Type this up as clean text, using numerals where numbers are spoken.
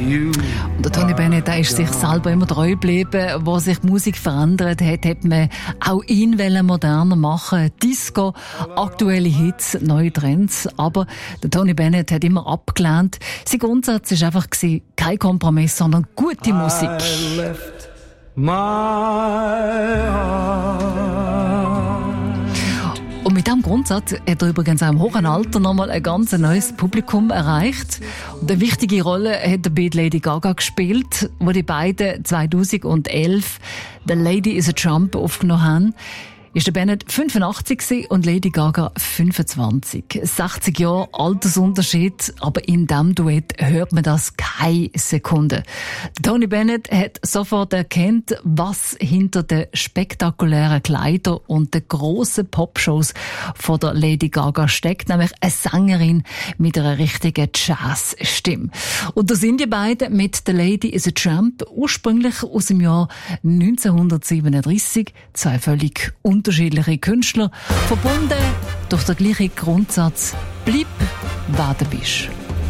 Und der Tony Bennett, der ist sich selber immer treu geblieben. Wo sich die Musik verändert hat, hat man auch ihn moderner machen. Disco, aktuelle Hits, neue Trends. Aber der Tony Bennett hat immer abgelehnt. Sein Grundsatz war einfach kein Kompromiss, sondern gute Musik. Und mit diesem Grundsatz hat er übrigens auch im hohen Alter nochmal ein ganz neues Publikum erreicht. Und eine wichtige Rolle hat der Beat Lady Gaga gespielt, wo die beiden 2011 «The Lady is a Trump» aufgenommen haben. Ist der Bennett 85 und Lady Gaga 25. 60 Jahre Altersunterschied, aber in diesem Duett hört man das keine Sekunde. Tony Bennett hat sofort erkannt, was hinter den spektakulären Kleidern und den grossen Popshows von der Lady Gaga steckt, nämlich eine Sängerin mit einer richtigen Jazzstimme. Und da sind die beiden mit «The Lady is a Tramp», ursprünglich aus dem Jahr 1937, zwei völlig unterschiedliche Künstler, verbunden durch den gleichen Grundsatz: bleib, wer du bist.